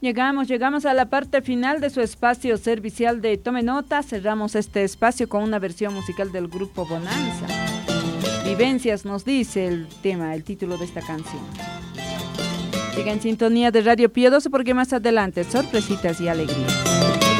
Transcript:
Llegamos a la parte final de su espacio servicial de Tome Nota. Cerramos este espacio con una versión musical del grupo Bonanza. Vivencias nos dice el tema, el título de esta canción. Siga en sintonía de Radio Pío 12 porque más adelante sorpresitas y alegrías.